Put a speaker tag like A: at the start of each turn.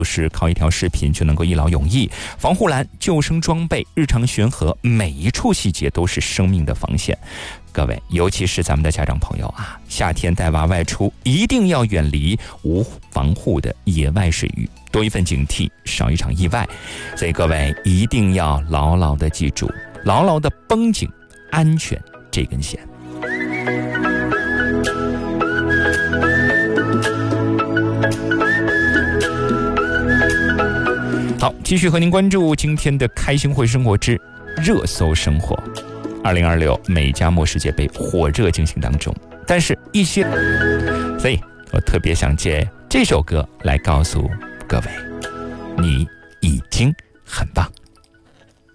A: 不是靠一条视频就能够一劳永逸。防护栏、救生装备、日常巡河，每一处细节都是生命的防线。各位，尤其是咱们的家长朋友啊，夏天带娃外出，一定要远离无防护的野外水域，多一份警惕，少一场意外。所以各位一定要牢牢的记住，牢牢的绷紧安全这根弦。好，继续和您关注今天的开心会生活之热搜生活。2026美加墨世界杯火热进行当中，但是所以我特别想借这首歌来告诉各位，你已经很棒。